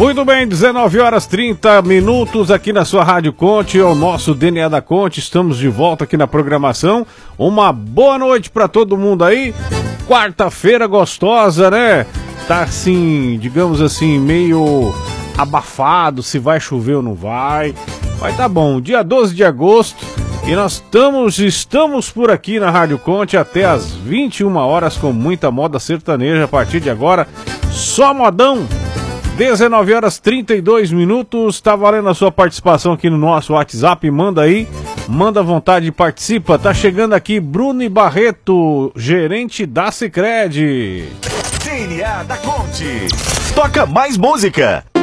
Muito bem, 19 horas 30 minutos aqui na sua Rádio Conte, é o nosso DNA da Conte, estamos de volta aqui na programação. Uma boa noite para todo mundo aí, quarta-feira gostosa, né? Tá assim, digamos assim, meio abafado, se vai chover ou não vai. Vai tá bom, dia 12 de agosto e nós estamos por aqui na Rádio Conte até às 21 horas com muita moda sertaneja a partir de agora, só modão. 19 horas 32 minutos, tá valendo a sua participação aqui no nosso WhatsApp, manda aí, manda à vontade e participa. Tá chegando aqui Bruno Barreto, gerente da Sicredi. DNA da Conte, toca mais música.